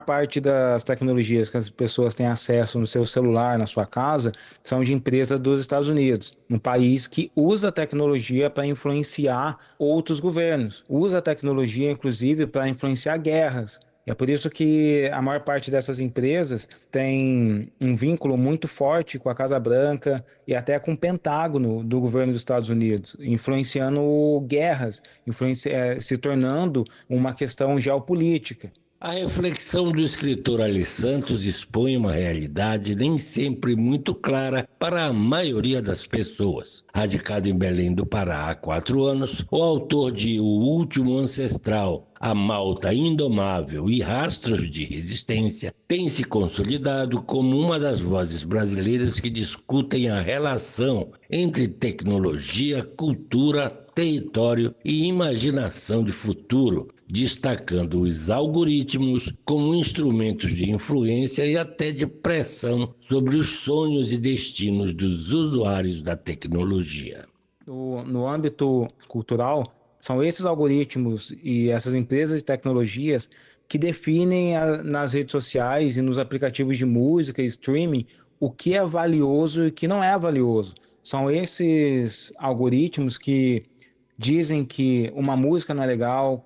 parte das tecnologias que as pessoas têm acesso no seu celular, na sua casa, são de empresas dos Estados Unidos, um país que usa a tecnologia para influenciar outros governos, usa a tecnologia, inclusive, para influenciar guerras. É por isso que a maior parte dessas empresas tem um vínculo muito forte com a Casa Branca e até com o Pentágono do governo dos Estados Unidos, influenciando guerras, se tornando uma questão geopolítica. A reflexão do escritor Ali Santos expõe uma realidade nem sempre muito clara para a maioria das pessoas. Radicado em Belém do Pará há 4 anos, o autor de O Último Ancestral, A Malta Indomável e Rastros de Resistência, tem se consolidado como uma das vozes brasileiras que discutem a relação entre tecnologia, cultura, território e imaginação de futuro, destacando os algoritmos como instrumentos de influência e até de pressão sobre os sonhos e destinos dos usuários da tecnologia. No âmbito cultural, são esses algoritmos e essas empresas de tecnologias que definem nas redes sociais e nos aplicativos de música e streaming o que é valioso e o que não é valioso. São esses algoritmos que dizem que uma música não é legal,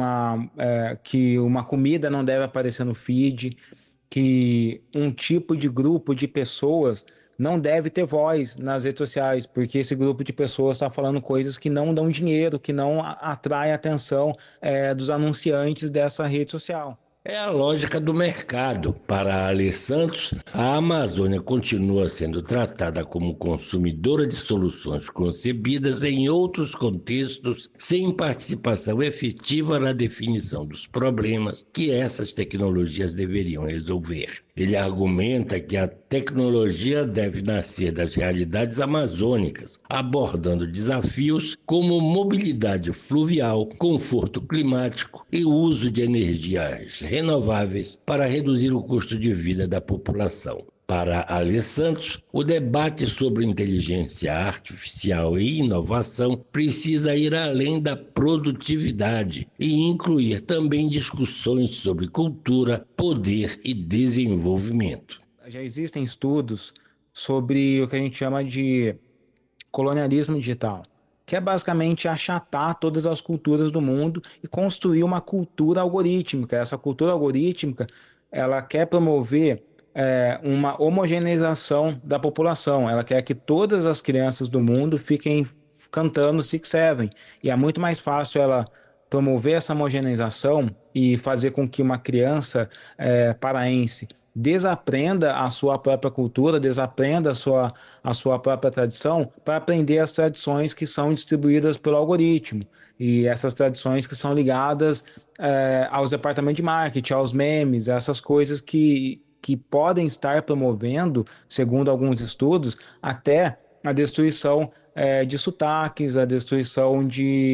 que uma comida não deve aparecer no feed, que um tipo de grupo de pessoas não deve ter voz nas redes sociais, porque esse grupo de pessoas está falando coisas que não dão dinheiro, que não atraem a atenção dos anunciantes dessa rede social. É a lógica do mercado. Para Ali Santos, a Amazônia continua sendo tratada como consumidora de soluções concebidas em outros contextos, sem participação efetiva na definição dos problemas que essas tecnologias deveriam resolver. Ele argumenta que a tecnologia deve nascer das realidades amazônicas, abordando desafios como mobilidade fluvial, conforto climático e uso de energias renováveis para reduzir o custo de vida da população. Para Ali Santos, o debate sobre inteligência artificial e inovação precisa ir além da produtividade e incluir também discussões sobre cultura, poder e desenvolvimento. Já existem estudos sobre o que a gente chama de colonialismo digital, que é basicamente achatar todas as culturas do mundo e construir uma cultura algorítmica. Essa cultura algorítmica, ela quer promover uma homogeneização da população. Ela quer que todas as crianças do mundo fiquem cantando Six Seven. E é muito mais fácil ela promover essa homogeneização e fazer com que uma criança paraense desaprenda a sua própria cultura, desaprenda a sua própria tradição, para aprender as tradições que são distribuídas pelo algoritmo. E essas tradições que são ligadas aos departamentos de marketing, aos memes, essas coisas que podem estar promovendo, segundo alguns estudos, até a destruição de sotaques, a destruição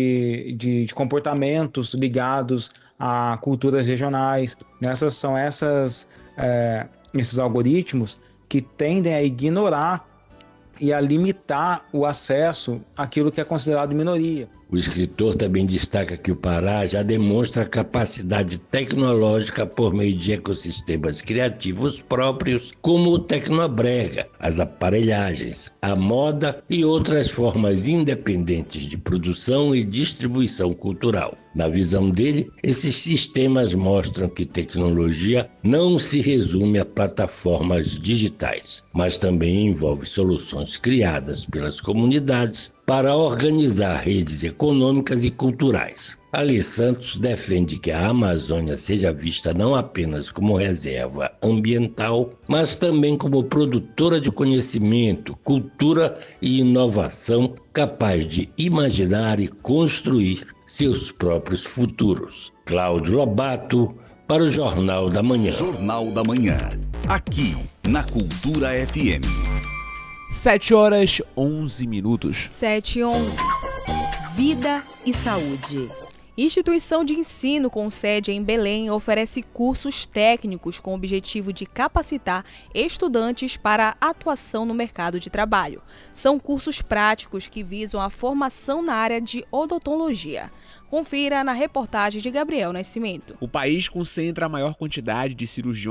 de comportamentos ligados a culturas regionais. São esses algoritmos que tendem a ignorar e a limitar o acesso àquilo que é considerado minoria. O escritor também destaca que o Pará já demonstra capacidade tecnológica por meio de ecossistemas criativos próprios, como o tecnobrega, as aparelhagens, a moda e outras formas independentes de produção e distribuição cultural. Na visão dele, esses sistemas mostram que tecnologia não se resume a plataformas digitais, mas também envolve soluções criadas pelas comunidades para organizar redes econômicas e culturais. Ali Santos defende que a Amazônia seja vista não apenas como reserva ambiental, mas também como produtora de conhecimento, cultura e inovação capaz de imaginar e construir seus próprios futuros. Cláudio Lobato, para o Jornal da Manhã. Jornal da Manhã, aqui na Cultura FM. 7h11. 7h11. Vida e saúde. Instituição de ensino com sede em Belém oferece cursos técnicos com o objetivo de capacitar estudantes para a atuação no mercado de trabalho. São cursos práticos que visam a formação na área de odontologia. Confira na reportagem de Gabriel Nascimento. O país concentra a maior quantidade de cirurgiões